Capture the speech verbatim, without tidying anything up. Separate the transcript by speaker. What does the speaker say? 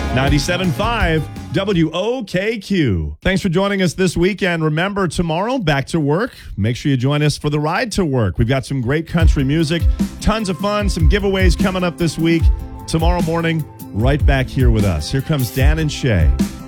Speaker 1: ninety-seven point five W O K Q. Thanks for joining us this weekend. Remember, tomorrow, back to work. Make sure you join us for the ride to work. We've got some great country music, tons of fun, some giveaways coming up this week. Tomorrow morning, right back here with us. Here comes Dan and Shay.